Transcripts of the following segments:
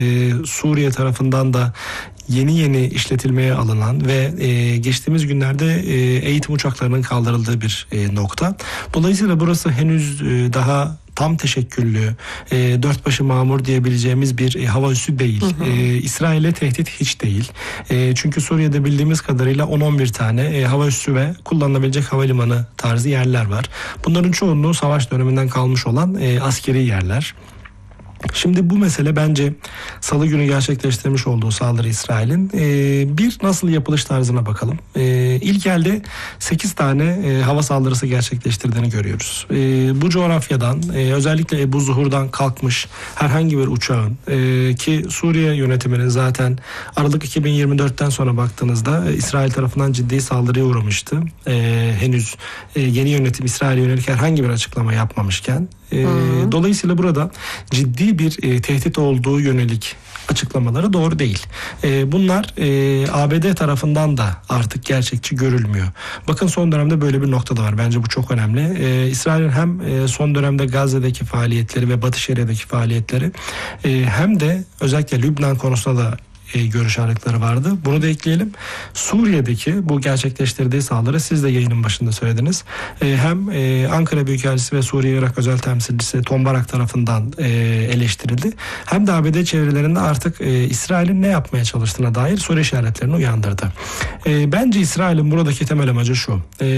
Suriye tarafından da yeni işletilmeye alınan ve geçtiğimiz günlerde eğitim uçaklarının kaldırıldığı bir nokta. Dolayısıyla burası henüz daha tam teşekküllü, dört başı mamur diyebileceğimiz bir hava üssü değil. İsrail'e tehdit hiç değil. Çünkü Suriye'de bildiğimiz kadarıyla 10-11 tane hava üssü ve kullanılabilecek havalimanı tarzı yerler var. Bunların çoğunluğu savaş döneminden kalmış olan askeri yerler. Şimdi bu mesele bence Salı günü gerçekleştirmiş olduğu saldırı İsrail'in bir nasıl yapılış tarzına bakalım. İlk elde 8 tane hava saldırısı gerçekleştirdiğini görüyoruz. Bu coğrafyadan özellikle Ebu Zuhur'dan kalkmış herhangi bir uçağın ki Suriye yönetiminin zaten Aralık 2024'ten sonra baktığınızda İsrail tarafından ciddi saldırıya uğramıştı. Henüz yeni yönetim İsrail'e yönelik herhangi bir açıklama yapmamışken. Dolayısıyla burada ciddi bir tehdit olduğu yönelik açıklamaları doğru değil. Bunlar ABD tarafından da artık gerçekçi görülmüyor. Bakın son dönemde böyle bir nokta da var. Bence bu çok önemli. İsrail'in hem son dönemde Gazze'deki faaliyetleri ve Batı Şeria'daki faaliyetleri hem de özellikle Lübnan konusunda da görüş ayrılıkları vardı. Bunu da ekleyelim. Suriye'deki bu gerçekleştirdiği saldırı siz de yayının başında söylediniz. Hem Ankara Büyükelçisi ve Suriye-Irak Özel Temsilcisi Tom Barak tarafından eleştirildi. Hem de ABD çevrelerinde artık İsrail'in ne yapmaya çalıştığına dair soru işaretlerini uyandırdı. Bence İsrail'in buradaki temel amacı şu.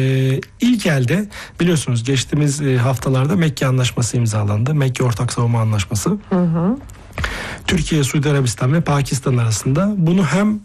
İlk elde biliyorsunuz geçtiğimiz haftalarda Mekke Anlaşması imzalandı. Mekke Ortak Savunma Anlaşması. Türkiye, Suudi Arabistan ve Pakistan arasında bunu hem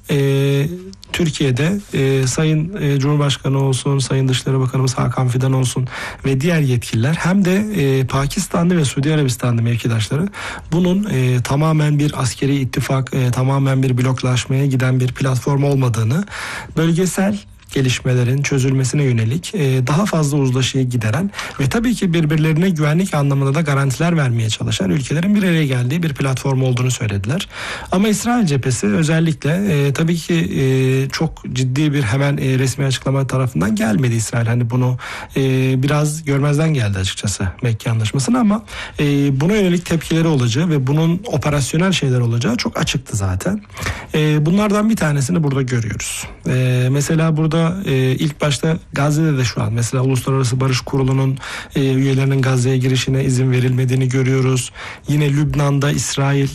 Türkiye'de Sayın Cumhurbaşkanı olsun, Sayın Dışişleri Bakanımız Hakan Fidan olsun ve diğer yetkililer hem de Pakistanlı ve Suudi Arabistanlı mevkidaşları bunun tamamen bir askeri ittifak, tamamen bir bloklaşmaya giden bir platform olmadığını, bölgesel gelişmelerin çözülmesine yönelik daha fazla uzlaşıyı gideren ve tabii ki birbirlerine güvenlik anlamında da garantiler vermeye çalışan ülkelerin bir araya geldiği bir platform olduğunu söylediler. Ama İsrail cephesi özellikle tabii ki çok ciddi bir hemen resmi açıklama tarafından gelmedi İsrail. Hani bunu biraz görmezden geldi açıkçası Mekke Anlaşması'na ama buna yönelik tepkileri olacağı ve bunun operasyonel şeyler olacağı çok açıktı zaten. Bunlardan bir tanesini burada görüyoruz. Mesela burada ilk başta Gazze'de de şu an mesela Uluslararası Barış Kurulu'nun üyelerinin Gazze'ye girişine izin verilmediğini görüyoruz. Yine Lübnan'da İsrail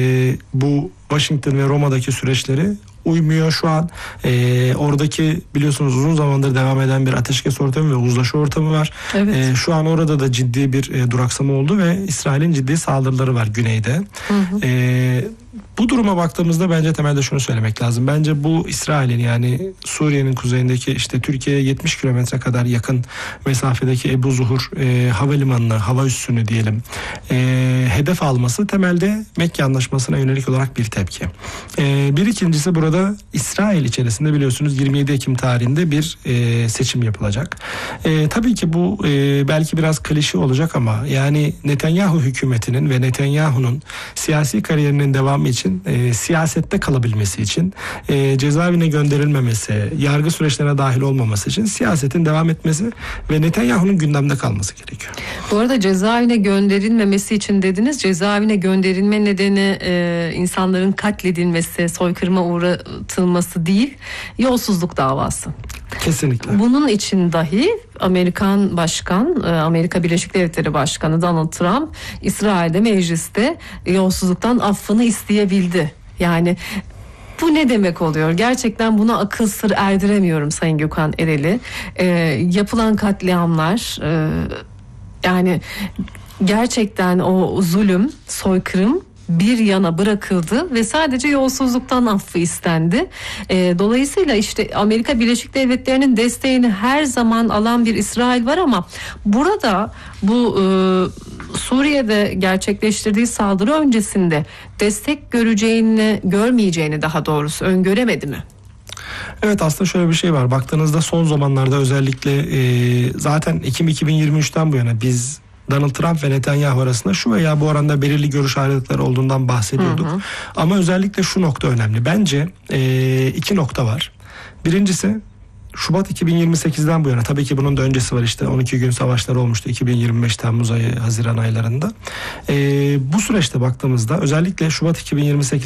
bu Washington ve Roma'daki süreçleri uymuyor şu an. Oradaki biliyorsunuz uzun zamandır devam eden bir ateşkes ortamı ve uzlaşı ortamı var. Evet. Şu an orada da ciddi bir duraksama oldu ve İsrail'in ciddi saldırıları var güneyde. Bu duruma baktığımızda bence temelde şunu söylemek lazım. Bence bu İsrail'in yani Suriye'nin kuzeyindeki işte Türkiye'ye 70 kilometre kadar yakın mesafedeki Ebu Zuhur havalimanını, hava üssünü diyelim hedef alması temelde Mekke Anlaşması'na yönelik olarak bir tepki. Bir ikincisi burada İsrail içerisinde biliyorsunuz 27 Ekim tarihinde bir seçim yapılacak. Tabii ki bu belki biraz klişe olacak ama yani Netanyahu hükümetinin ve Netanyahu'nun siyasi kariyerinin devamı için siyasette kalabilmesi için cezaevine gönderilmemesi, yargı süreçlerine dahil olmaması için siyasetin devam etmesi ve Netanyahu'nun gündemde kalması gerekiyor. Bu arada cezaevine gönderilmemesi için dediniz. Cezaevine gönderilme nedeni insanların katledilmesi, soykırıma uğratılması değil, yolsuzluk davası. Kesinlikle. Bunun için dahi Amerikan Başkan, Amerika Birleşik Devletleri Başkanı Donald Trump İsrail'de mecliste yolsuzluktan affını isteyebildi. Yani bu ne demek oluyor? Gerçekten buna akıl sır erdiremiyorum Sayın Gökhan Erel'i. Yapılan katliamlar yani gerçekten o zulüm, soykırım bir yana bırakıldı ve sadece yolsuzluktan affı istendi. Dolayısıyla işte Amerika Birleşik Devletleri'nin desteğini her zaman alan bir İsrail var ama burada bu Suriye'de gerçekleştirdiği saldırı öncesinde destek görmeyeceğini daha doğrusu öngöremedi mi? Evet, aslında şöyle bir şey var. Baktığınızda son zamanlarda özellikle zaten Ekim 2023'ten bu yana biz Donald Trump ve Netanyahu arasında şu veya bu oranda belirli görüş ayrılıkları olduğundan bahsediyorduk. Ama özellikle şu nokta önemli. Bence iki nokta var. Birincisi Şubat 2028'den bu yana, tabii ki bunun da öncesi var, işte 12 gün savaşları olmuştu 2025 Temmuz ayı, Haziran aylarında. Bu süreçte baktığımızda özellikle Şubat 2028